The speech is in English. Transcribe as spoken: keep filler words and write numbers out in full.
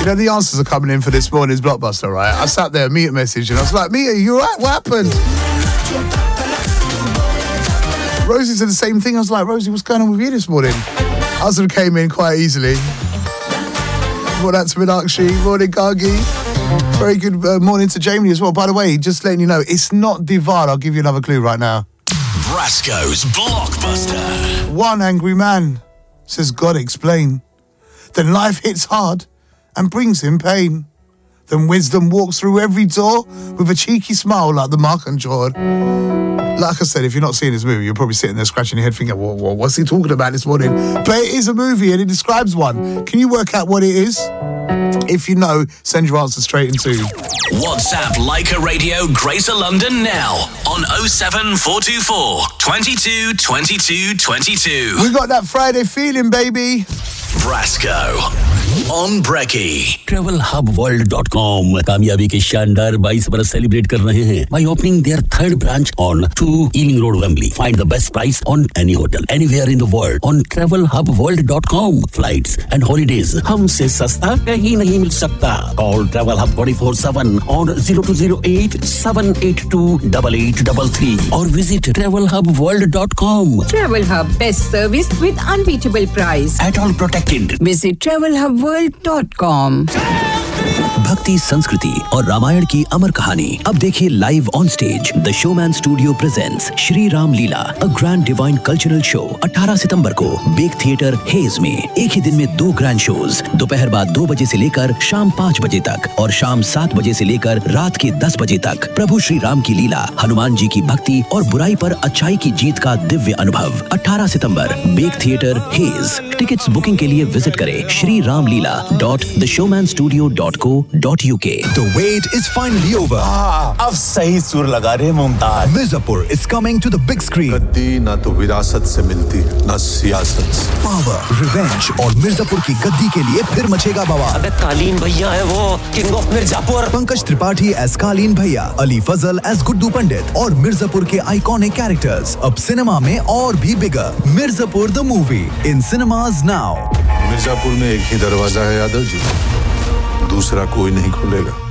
know, the answers are coming in for this morning's blockbuster, right? I sat there, Mia message, and I was like, Mia, you alright? What happened? Rosie said the same thing. I was like, Rosie, what's going on with you this morning? Husband came in quite easily. Well, that's Meenakshi. Morning, Gargi. Very good uh, morning to Jamie as well. By the way, just letting you know, it's not Divar. I'll give you another clue right now. Brasco's Blockbuster. One angry man says, God explain. Then life hits hard and brings him pain. Then wisdom walks through every door with a cheeky smile like the Mark and Jord. Like I said, if you're not seeing this movie, you're probably sitting there scratching your head thinking, well, well, what's he talking about this morning? But it is a movie and it describes one. Can you work out what it is? If you know, send your answer straight into WhatsApp Leica Radio Greater London now on oh seven four two four, two two, two two, two two. We got that Friday feeling, baby. Brasco on Brekkie. travel hub world dot com कामयाबी के शानदार बाईस बरस celebrate कर रहे हैं by opening their third branch on two Ealing Road, Wembley. Find the best price on any hotel anywhere in the world on travel hub world dot com. Flights and holidays हमसे सस्ता कहीं नहीं मिल सकता. Call Travel Hub twenty-four seven on zero two zero eight, seven eight two, eight eight three three or visit travel hub world dot com. Travel Hub, best service with unbeatable price. At all protected. Visit travel hub world dot com. भक्ति, संस्कृति और रामायण की अमर कहानी अब देखिए live on stage. The showman studio presents Shri Ram Leela, a grand divine cultural show. अठारह सितंबर को bake theatre hedge में एक ही दिन में दो ग्रैंड शोज, दोपहर बाद दो बजे से लेकर शाम पाँच बजे तक और शाम सात बजे से लेकर रात के दस बजे तक. प्रभु श्री राम की लीला, हनुमान जी की भक्ति और बुराई पर अच्छाई की जीत का दिव्य अनुभव. अठारह सितंबर bake theatre hedge. Tickets booking के लिए विजिट करें श्री राम लीला dot the showman studio dot co dot UK. The wait is finally over. Ah, अब सही सुर लगा रहे Mumtaz. Mirzapur is coming to the big screen. गद्दी ना तो विरासत से मिलती, ना सियासत से. Power, revenge और मिर्जापुर की गद्दी के लिए फिर मचेगा बवाल. अबे कालीन भैया है वो, king of Mirzapur. Pankaj Tripathi as कालीन भैया, अली फजल एज गुड्डू पंडित और मिर्जापुर के आइकॉनिक कैरेक्टर्स अब सिनेमा में और भी बिगर. Mirzapur the movie in cinemas now. Mirzapur में एक ही दरवाजा है यादव जी, दूसरा कोई नहीं खुलेगा.